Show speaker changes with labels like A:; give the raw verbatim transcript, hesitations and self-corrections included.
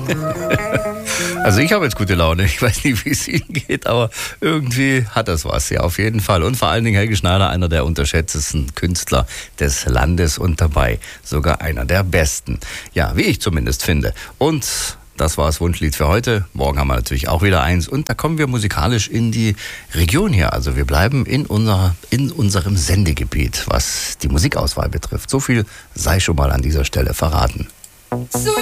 A: Also ich habe jetzt gute Laune. Ich weiß nicht, wie es Ihnen geht, aber irgendwie hat das was, ja, auf jeden Fall. Und vor allen Dingen Helge Schneider, einer der unterschätztesten Künstler des Landes und dabei sogar einer der besten. Ja, wie ich zumindest finde. Und das war das Wunschlied für heute. Morgen haben wir natürlich auch wieder eins. Und da kommen wir musikalisch in die Region hier. Also wir bleiben in, unser, in unserem Sendegebiet, was die Musikauswahl betrifft. So viel sei schon mal an dieser Stelle verraten.
B: So